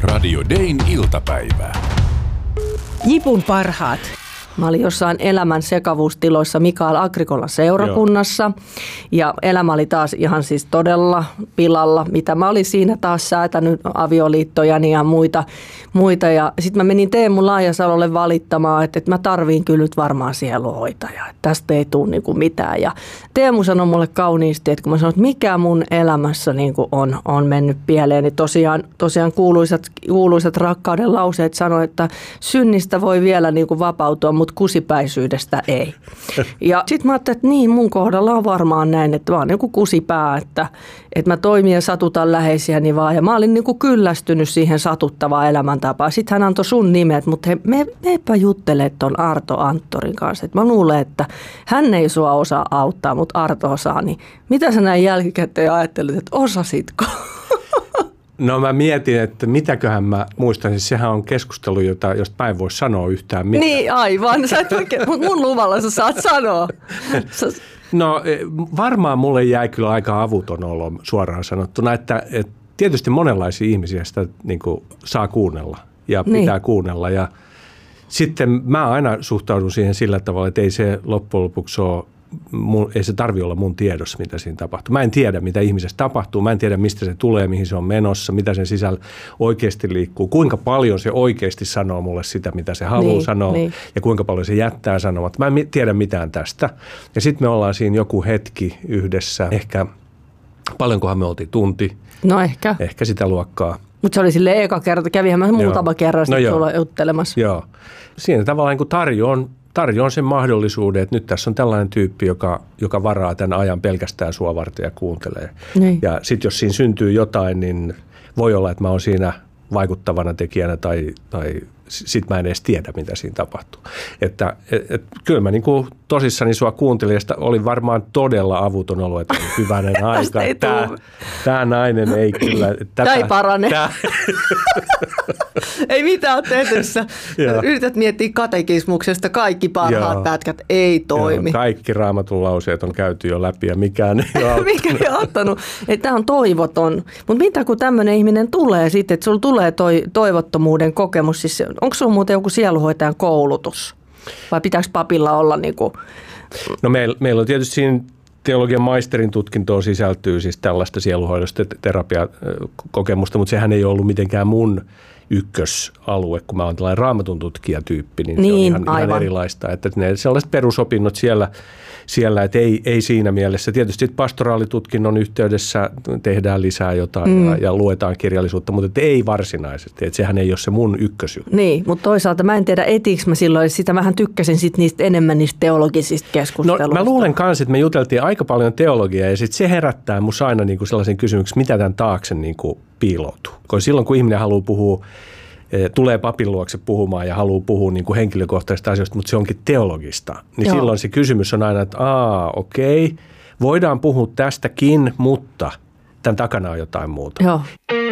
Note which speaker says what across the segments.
Speaker 1: Radio Dayn iltapäivä.
Speaker 2: Jipun parhaat. Mä olin jossain elämän sekavuustiloissa Mikael Agricolan seurakunnassa. Joo. Ja elämä oli taas ihan siis todella pilalla, mitä mä olin siinä taas säätänyt avioliittojani ja muita. Ja sitten mä menin Teemu Laajasalolle valittamaan, että mä tarviin kyllä nyt varmaan sieluhoitajaa. Että tästä ei tule niinku mitään. Ja Teemu sanoi mulle kauniisti, että kun mä sanoin, että mikä mun elämässä niinku on mennyt pieleen, niin tosiaan kuuluisat rakkauden lauseet sanoi, että synnistä voi vielä niinku vapautua, mutta kusipäisyydestä ei. Ja sitten mä ajattelin, että niin mun kohdalla on varmaan näin, että vaan joku kusipää, että mä toimin ja satutan läheisiäni vaan. Ja mä olin niin kuin kyllästynyt siihen satuttavaan elämäntapaan. Sitten hän antoi sun nimet, mutta meepä juttele ton Arto Anttorin kanssa. Et mä luulen, että hän ei sua osaa auttaa, mutta Arto osaa. Niin mitä sä näin jälkikäteen ajattelit, että osasitko?
Speaker 3: No mä mietin, että mitäköhän mä muistan, siis sehän on keskustelu, josta mä en voi sanoa yhtään mitään.
Speaker 2: Niin aivan, sä et oikein, mutta mun luvalla sä saat sanoa.
Speaker 3: No varmaan mulle jäi kyllä aika avuton olo suoraan sanottuna, että tietysti monenlaisia ihmisiä sitä niin kuin saa kuunnella ja pitää kuunnella. Ja sitten mä aina suhtaudun siihen sillä tavalla, että ei se loppujen lopuksi ole, ei se tarvitse olla mun tiedossa, mitä siinä tapahtuu. Mä en tiedä, mitä ihmisessä tapahtuu. Mä en tiedä, mistä se tulee, mihin se on menossa, mitä sen sisällä oikeasti liikkuu, kuinka paljon se oikeasti sanoo mulle sitä, mitä se haluaa sanoa ja kuinka paljon se jättää sanomatta. Mä en tiedä mitään tästä. Ja sitten me ollaan siinä joku hetki yhdessä, ehkä paljonkohan me oltiin tunti.
Speaker 2: No ehkä.
Speaker 3: Ehkä sitä luokkaa.
Speaker 2: Mutta se oli silleen eka kerta, kävihän mä muutama kerran sulla juttelemassa.
Speaker 3: Joo. Siinä tavallaan kun tarjoan sen mahdollisuuden, että nyt tässä on tällainen tyyppi, joka varaa tämän ajan pelkästään sua varten ja kuuntelee. Niin. Ja sitten jos siinä syntyy jotain, niin voi olla, että mä oon siinä vaikuttavana tekijänä tai sit mä en edes tiedä, mitä siinä tapahtuu. Että kyllä mä niin kuin tosissani sua kuuntelin, ja oli varmaan todella avuton olo, että hyvänen aika. Tämä nainen ei kyllä.
Speaker 2: Tämä ei parane. Ei mitään ole tehtyssä. Yrität miettiä katekismuksesta kaikki parhaat pätkät. Ei toimi.
Speaker 3: Joo, kaikki Raamatun lauseet on käyty jo läpi ja mikään ei ole
Speaker 2: mikä ei ottanut. Tämä on toivoton. Mutta mitä kun tämmöinen ihminen tulee sitten, että sulla tulee toivottomuuden kokemus, siis onko sinulla muuten joku sieluhoitajan koulutus? Vai pitääkö papilla olla niin kuin?
Speaker 3: No meillä on tietysti siinä teologian maisterin tutkintoon sisältyy siis tällaista sieluhoidosta terapiakokemusta, mutta sehän ei ollut mitenkään mun ykkösalue, kun mä oon tällainen raamatun tutkijatyyppi, niin se on ihan erilaista. Että ne sellaiset perusopinnot siellä, että ei siinä mielessä. Tietysti pastoraalitutkinnon yhteydessä tehdään lisää jotain ja luetaan kirjallisuutta, mutta ei varsinaisesti. Että sehän ei ole se mun ykkösjuttu.
Speaker 2: Niin, mutta toisaalta mä en tiedä etiikö mä silloin, sitä vähän tykkäsin enemmän niistä teologisista keskusteluista. No mä
Speaker 3: luulen kanssa, että me juteltiin aika paljon teologiaa ja sitten se herättää musta aina niinku sellaisen kysymyksen, mitä tämän taakse niinku piiloutuu. Koska silloin kun ihminen haluaa puhua, tulee papin luokse puhumaan ja haluaa puhua niin kuin henkilökohtaisista asioista, mutta se onkin teologista. Niin silloin se kysymys on aina, että okei, voidaan puhua tästäkin, mutta tämän takana on jotain muuta.
Speaker 2: Joo.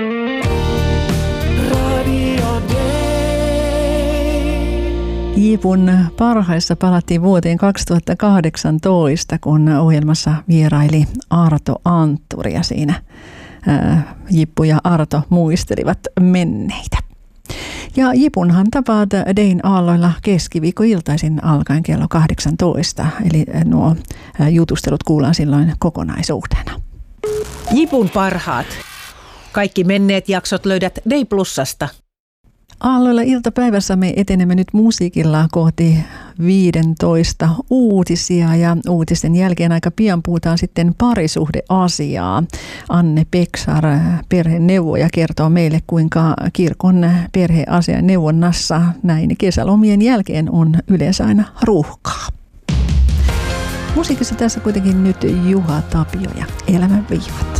Speaker 4: Jipun parhaissa palattiin vuoteen 2018, kun ohjelmassa vieraili Arto Antturi ja siinä Jippu ja Arto muistelivat menneitä. Ja Jipunhan tapaat Dayn aalloilla keskiviikkoiltaisin alkaen kello 18, eli nuo jutustelut kuullaan silloin kokonaisuutena.
Speaker 2: Jipun parhaat. Kaikki menneet jaksot löydät Day Plusasta.
Speaker 4: Aalloilla iltapäivässä me etenemme nyt musiikilla kohti 15 uutisia ja uutisten jälkeen aika pian puhutaan sitten parisuhdeasiaa. Anne Peksar, perheneuvoja, kertoo meille, kuinka kirkon perheasian neuvonnassa näin kesälomien jälkeen on yleensä aina ruuhkaa. Musiikissa tässä kuitenkin nyt Juha Tapio ja Elämän viivat.